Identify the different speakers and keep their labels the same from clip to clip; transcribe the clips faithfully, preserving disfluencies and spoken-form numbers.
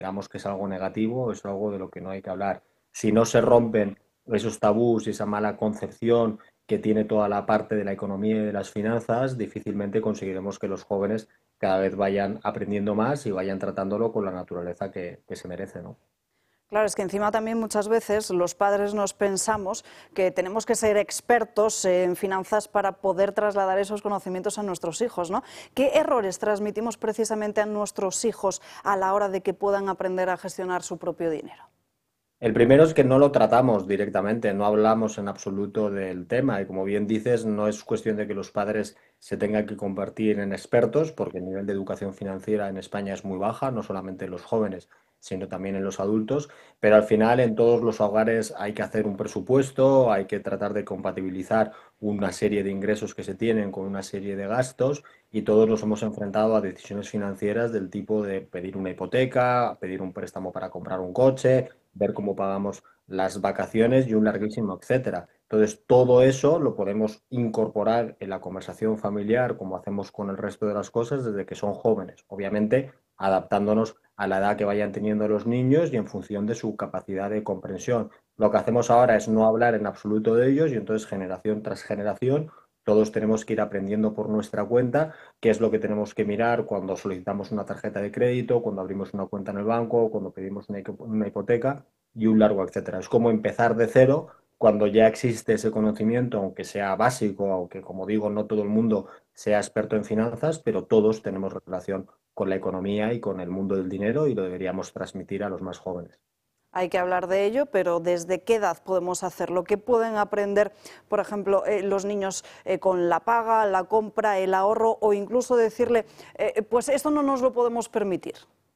Speaker 1: digamos que es algo negativo, es algo de lo que no hay que hablar. Si no se rompen esos tabús y esa mala concepción que tiene toda la parte de la economía y de las finanzas, difícilmente conseguiremos que los jóvenes cada vez vayan aprendiendo más y vayan tratándolo con la naturaleza que, que se merece, ¿no?
Speaker 2: Claro, es que encima también muchas veces los padres nos pensamos que tenemos que ser expertos en finanzas para poder trasladar esos conocimientos a nuestros hijos, ¿no? ¿Qué errores transmitimos precisamente a nuestros hijos a la hora de que puedan aprender a gestionar su propio dinero?
Speaker 1: El primero es que no lo tratamos directamente, no hablamos en absoluto del tema y como bien dices, no es cuestión de que los padres se tengan que convertir en expertos, porque el nivel de educación financiera en España es muy baja, no solamente en los jóvenes, sino también en los adultos, pero al final en todos los hogares hay que hacer un presupuesto, hay que tratar de compatibilizar una serie de ingresos que se tienen con una serie de gastos y todos nos hemos enfrentado a decisiones financieras del tipo de pedir una hipoteca, pedir un préstamo para comprar un coche, ver cómo pagamos las vacaciones y un larguísimo etcétera. Entonces, todo eso lo podemos incorporar en la conversación familiar, como hacemos con el resto de las cosas, desde que son jóvenes. Obviamente, adaptándonos a la edad que vayan teniendo los niños y en función de su capacidad de comprensión. Lo que hacemos ahora es no hablar en absoluto de ellos y entonces generación tras generación todos tenemos que ir aprendiendo por nuestra cuenta qué es lo que tenemos que mirar cuando solicitamos una tarjeta de crédito, cuando abrimos una cuenta en el banco, cuando pedimos una, una hipoteca y un largo etcétera. Es como empezar de cero cuando ya existe ese conocimiento, aunque sea básico, aunque como digo, no todo el mundo sea experto en finanzas, pero todos tenemos relación con la economía y con el mundo del dinero y lo deberíamos transmitir a los más jóvenes.
Speaker 2: Hay que hablar de ello, pero ¿desde qué edad podemos hacerlo? ¿Qué pueden aprender, por ejemplo, eh, los niños eh, con la paga, la compra, el ahorro o incluso decirle, eh, pues esto no nos lo podemos permitir?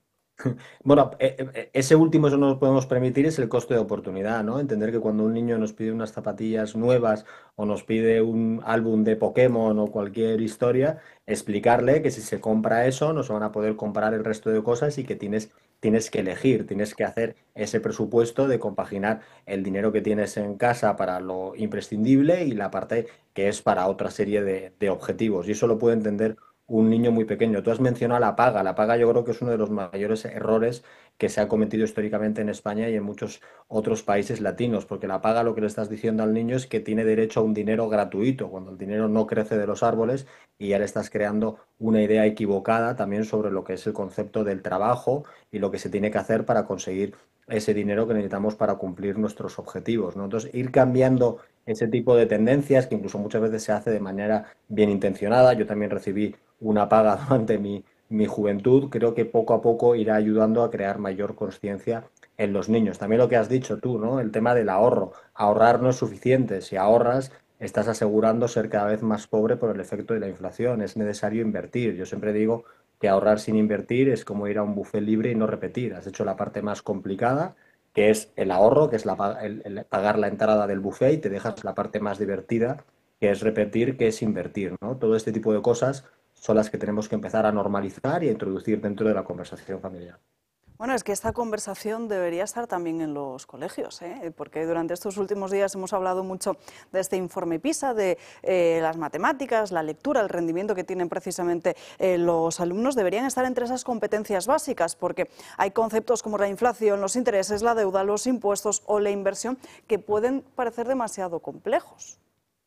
Speaker 1: Bueno, eh, eh, ese último, eso no nos podemos permitir, es el coste de oportunidad, ¿no? Entender que cuando un niño nos pide unas zapatillas nuevas o nos pide un álbum de Pokémon o cualquier historia, explicarle que si se compra eso, no se van a poder comprar el resto de cosas y que tienes, tienes que elegir, tienes que hacer ese presupuesto de compaginar el dinero que tienes en casa para lo imprescindible y la parte que es para otra serie de, de objetivos. Y eso lo puede entender un niño muy pequeño. Tú has mencionado la paga. La paga yo creo que es uno de los mayores errores que se ha cometido históricamente en España y en muchos otros países latinos, porque la paga lo que le estás diciendo al niño es que tiene derecho a un dinero gratuito, cuando el dinero no crece de los árboles y ya le estás creando una idea equivocada también sobre lo que es el concepto del trabajo y lo que se tiene que hacer para conseguir ese dinero que necesitamos para cumplir nuestros objetivos, ¿no? Entonces, ir cambiando ese tipo de tendencias que incluso muchas veces se hace de manera bien intencionada. Yo también recibí una paga durante mi, mi juventud, creo que poco a poco irá ayudando a crear mayor conciencia en los niños. También lo que has dicho tú, ¿no? El tema del ahorro. Ahorrar no es suficiente. Si ahorras, estás asegurando ser cada vez más pobre por el efecto de la inflación. Es necesario invertir. Yo siempre digo que ahorrar sin invertir es como ir a un buffet libre y no repetir. Has hecho la parte más complicada, que es el ahorro, que es la, el, el pagar la entrada del buffet y te dejas la parte más divertida, que es repetir, que es invertir, ¿no? Todo este tipo de cosas son las que tenemos que empezar a normalizar y a introducir dentro de la conversación familiar.
Speaker 2: Bueno, es que esta conversación debería estar también en los colegios, ¿eh? Porque durante estos últimos días hemos hablado mucho de este informe PISA, de eh, las matemáticas, la lectura, el rendimiento que tienen precisamente eh, los alumnos. Deberían estar entre esas competencias básicas, porque hay conceptos como la inflación, los intereses, la deuda, los impuestos o la inversión que pueden parecer demasiado complejos.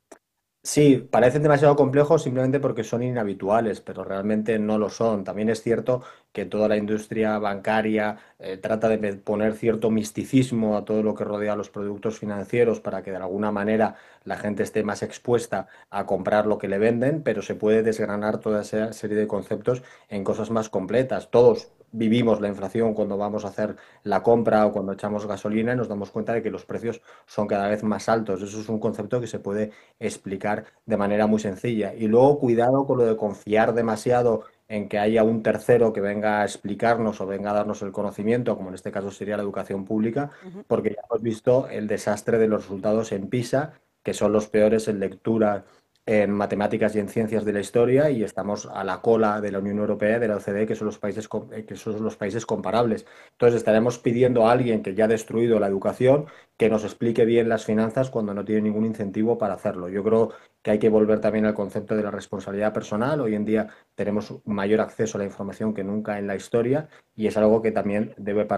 Speaker 1: Sí, parecen demasiado complejos simplemente porque son inhabituales, pero realmente no lo son. También es cierto que toda la industria bancaria eh, trata de poner cierto misticismo a todo lo que rodea a los productos financieros para que de alguna manera la gente esté más expuesta a comprar lo que le venden, pero se puede desgranar toda esa serie de conceptos en cosas más completas. Todos vivimos la inflación cuando vamos a hacer la compra o cuando echamos gasolina y nos damos cuenta de que los precios son cada vez más altos. Eso es un concepto que se puede explicar de manera muy sencilla. Y luego cuidado con lo de confiar demasiado en que haya un tercero que venga a explicarnos o venga a darnos el conocimiento, como en este caso sería la educación pública,
Speaker 2: Ujú.
Speaker 1: porque ya hemos visto el desastre de los resultados en PISA, que son los peores en lectura, en matemáticas y en ciencias de la historia y estamos a la cola de la Unión Europea y de la O C D E, que son los países, com- eh, que son los países comparables. Entonces estaremos pidiendo a alguien que ya ha destruido la educación que nos explique bien las finanzas cuando no tiene ningún incentivo para hacerlo. Yo creo que hay que volver también al concepto de la responsabilidad personal. Hoy en día tenemos mayor acceso a la información que nunca en la historia y es algo que también debe